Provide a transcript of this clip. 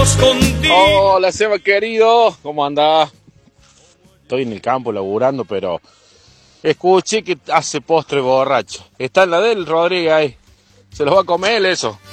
Hola Seba querido, ¿cómo andás? Estoy en el campo laburando, pero escuché que hace postre borracho. Está en la del Rodríguez ahí. ¿Se los va a comer él eso?